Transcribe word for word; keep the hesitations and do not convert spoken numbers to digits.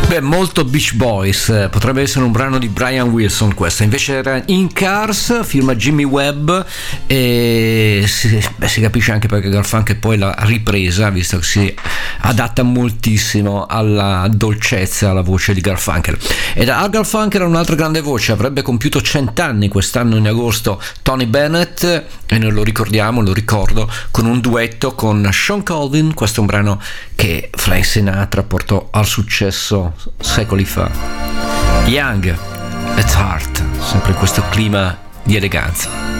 Beh, molto Beach Boys, potrebbe essere un brano di Brian Wilson questo, invece era In Cars, firma Jimmy Webb, e si, beh, si capisce anche perché Garfunkel poi l'ha ripresa, visto che si adatta moltissimo alla dolcezza, alla voce di Garfunkel. Ed Art Garfunkel è un'altra grande voce, avrebbe compiuto cent'anni quest'anno in agosto Tony Bennett, e noi lo ricordiamo, lo ricordo, con un duetto con Sean Colvin. Questo è un brano che Frank Sinatra portò al successo secoli fa. Young at Heart, sempre in questo clima di eleganza.